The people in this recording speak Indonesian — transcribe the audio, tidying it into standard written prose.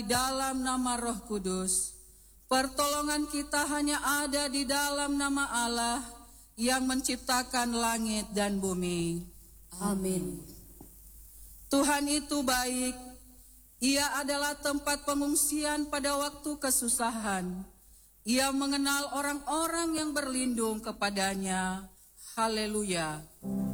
dalam nama Roh Kudus. Pertolongan kita hanya ada di dalam nama Allah yang menciptakan langit dan bumi. Amin. Tuhan itu baik. Ia adalah tempat pengungsian pada waktu kesusahan. Ia mengenal orang-orang yang berlindung kepadanya. Haleluya.